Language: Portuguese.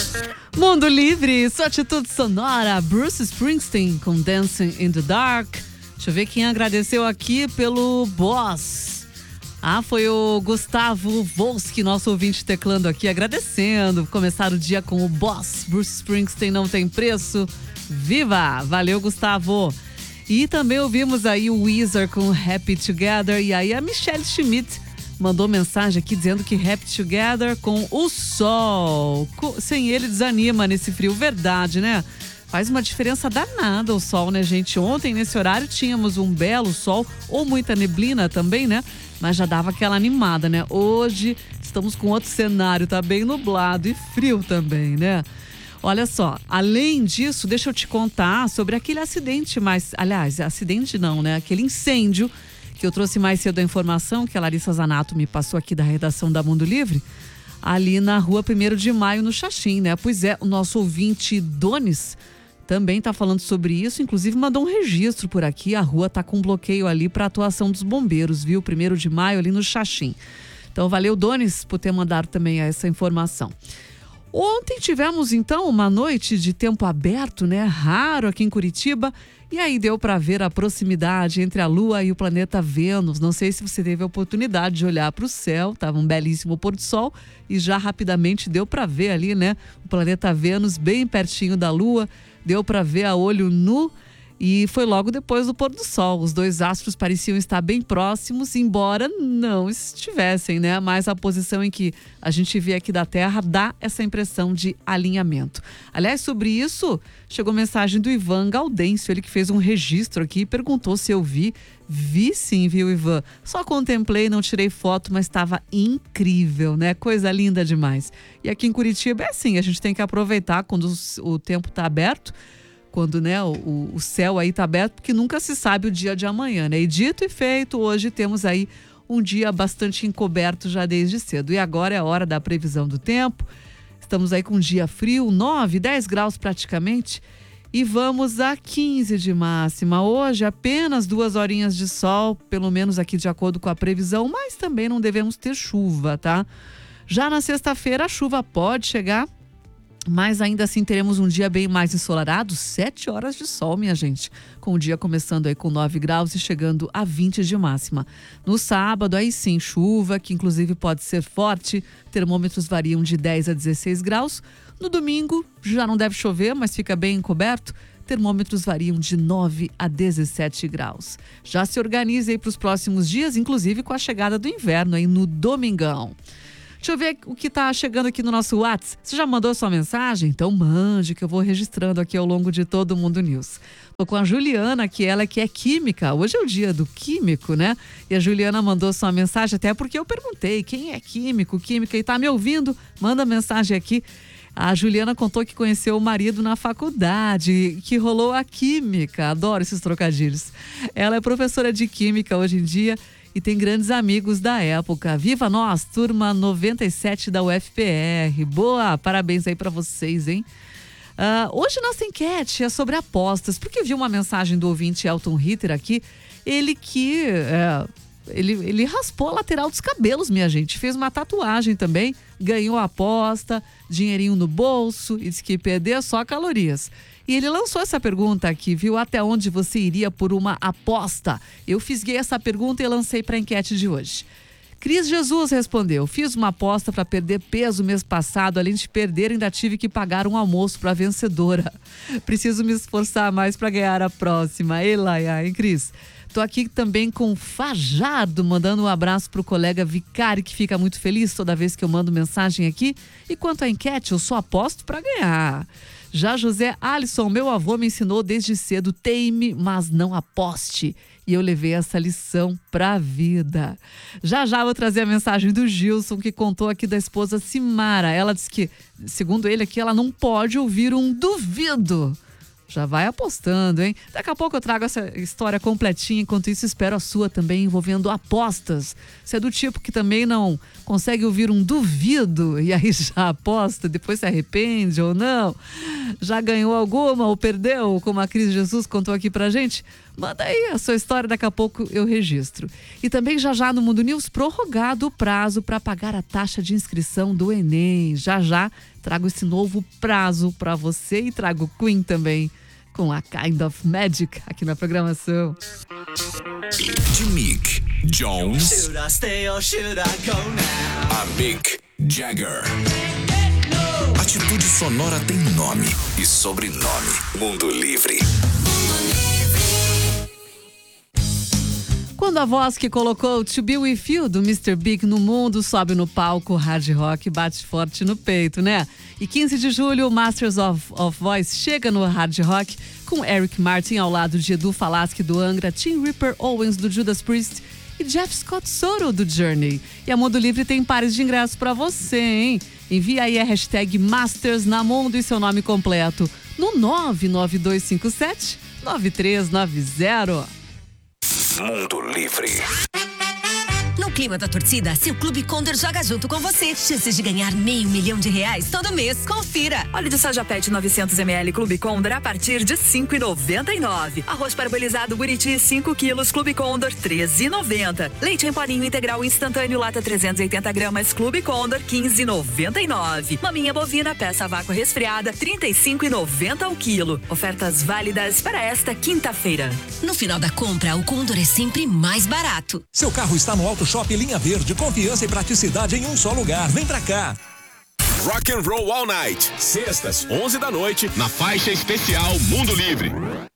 Mundo Livre, sua atitude sonora, Bruce Springsteen com Dancing in the Dark. Deixa eu ver quem agradeceu aqui pelo Boss. Foi o Gustavo Volski, nosso ouvinte teclando aqui, agradecendo. Começar o dia com o Boss, Bruce Springsteen não tem preço. Viva! Valeu, Gustavo. E também ouvimos aí o Weezer com Happy Together. E aí a Michelle Schmidt mandou mensagem aqui dizendo que Happy Together com o sol. Sem ele desanima nesse frio. Verdade, né? Faz uma diferença danada o sol, né, gente? Ontem, nesse horário, tínhamos um belo sol, ou muita neblina também, né? Mas já dava aquela animada, né? Hoje estamos com outro cenário, tá bem nublado e frio também, né? Olha só, além disso, deixa eu te contar sobre aquele acidente acidente não, né? Aquele incêndio que eu trouxe mais cedo a informação, que a Larissa Zanato me passou aqui da redação da Mundo Livre, ali na rua 1º de Maio, no Xaxim, né? Pois é, o nosso ouvinte Donis também está falando sobre isso, inclusive mandou um registro por aqui, a rua está com bloqueio ali para atuação dos bombeiros, viu? 1º de Maio ali no Xaxim. Então valeu, Donis, por ter mandado também essa informação. Ontem tivemos então uma noite de tempo aberto, né? Raro aqui em Curitiba. E aí deu para ver a proximidade entre a Lua e o planeta Vênus. Não sei se você teve a oportunidade de olhar para o céu, estava um belíssimo pôr do sol e já rapidamente deu para ver ali, né? O planeta Vênus bem pertinho da Lua, deu para ver a olho nu. E foi logo depois do pôr do sol. Os dois astros pareciam estar bem próximos, embora não estivessem, né? Mas a posição em que a gente vê aqui da Terra dá essa impressão de alinhamento. Aliás, sobre isso, chegou mensagem do Ivan Gaudêncio, ele que fez um registro aqui e perguntou se eu vi. Vi sim, viu, Ivan? Só contemplei, não tirei foto, mas estava incrível, né? Coisa linda demais. E aqui em Curitiba é assim, a gente tem que aproveitar quando o tempo está aberto, quando, né, o céu aí tá aberto, porque nunca se sabe o dia de amanhã, né? E dito e feito, hoje temos aí um dia bastante encoberto já desde cedo. E agora é a hora da previsão do tempo. Estamos aí com um dia frio, 9, 10 graus praticamente. E vamos a 15 de máxima. Hoje apenas 2 horinhas de sol, pelo menos aqui de acordo com a previsão, mas também não devemos ter chuva, tá? Já na sexta-feira a chuva pode chegar, mas ainda assim teremos um dia bem mais ensolarado, 7 horas de sol, minha gente. Com o dia começando aí com 9 graus e chegando a 20 de máxima. No sábado, aí sim, chuva, que inclusive pode ser forte. Termômetros variam de 10 a 16 graus. No domingo, já não deve chover, mas fica bem encoberto. Termômetros variam de 9 a 17 graus. Já se organize aí para os próximos dias, inclusive com a chegada do inverno aí no domingão. Deixa eu ver o que tá chegando aqui no nosso WhatsApp. Você já mandou sua mensagem? Então mande, que eu vou registrando aqui ao longo de todo o Mundo News. Tô com a Juliana, que ela que é química. Hoje é o dia do químico, né? E a Juliana mandou sua mensagem, até porque eu perguntei quem é química e tá me ouvindo? Manda mensagem aqui. A Juliana contou que conheceu o marido na faculdade, que rolou a química. Adoro esses trocadilhos. Ela é professora de química hoje em dia e tem grandes amigos da época. Viva nós, turma 97 da UFPR. Boa, parabéns aí pra vocês, hein? Hoje nossa enquete é sobre apostas, porque vi uma mensagem do ouvinte Elton Ritter aqui, ele que... Ele raspou a lateral dos cabelos, minha gente. Fez uma tatuagem também, ganhou a aposta, dinheirinho no bolso e disse que perder só calorias. E ele lançou essa pergunta aqui, viu? Até onde você iria por uma aposta? Eu fisguei essa pergunta e lancei para a enquete de hoje. Cris Jesus respondeu: fiz uma aposta para perder peso mês passado, além de perder, ainda tive que pagar um almoço para a vencedora. Preciso me esforçar mais para ganhar a próxima. Ei, Laia, hein, Cris? Tô aqui também com o Fajardo, mandando um abraço pro colega Vicari, que fica muito feliz toda vez que eu mando mensagem aqui. E quanto à enquete, eu só aposto para ganhar. Já José Alisson, meu avô me ensinou desde cedo: teime, mas não aposte. E eu levei essa lição pra vida. Já vou trazer a mensagem do Gilson, que contou aqui da esposa Simara. Ela disse que, segundo ele aqui, ela não pode ouvir um duvido. Já vai apostando, hein? Daqui a pouco eu trago essa história completinha. Enquanto isso, espero a sua também envolvendo apostas. Você é do tipo que também não consegue ouvir um duvido e aí já aposta, depois se arrepende ou não? Já ganhou alguma ou perdeu, como a Cris Jesus contou aqui pra gente? Manda aí a sua história, daqui a pouco eu registro. E também já no Mundo News, prorrogado o prazo para pagar a taxa de inscrição do Enem. Já trago esse novo prazo para você e trago Queen também com a Kind of Magic aqui na programação. De Mick Jones a Mick Jagger. Atitude Sonora tem nome e sobrenome. Mundo Livre. Quando a voz que colocou To Be With You do Mr. Big no mundo sobe no palco, o hard rock bate forte no peito, né? E 15 de julho, o Masters of Voice chega no hard rock com Eric Martin ao lado de Edu Falaschi do Angra, Tim Ripper Owens do Judas Priest e Jeff Scott Soto do Journey. E a Mundo Livre tem pares de ingressos pra você, hein? Envia aí a hashtag Masters na Mundo e seu nome completo no 99257-9390. Mundo Livre. No clima da torcida, seu Clube Condor joga junto com você. Chances de ganhar R$500 mil todo mês. Confira. Óleo de soja PET 900 ml Clube Condor a partir de R$ 5,99. Arroz parbolizado Buriti 5 quilos Clube Condor R$ 13,90. Leite em poninho integral instantâneo lata 380 gramas Clube Condor R$ 15,99. Maminha bovina peça vácuo resfriada R$ 35,90 ao quilo. Ofertas válidas para esta quinta-feira. No final da compra, o Condor é sempre mais barato. Seu carro está no Auto Shop Linha Verde, confiança e praticidade em um só lugar. Vem pra cá. Rock and Roll All Night, sextas, 11 da noite, na faixa especial Mundo Livre.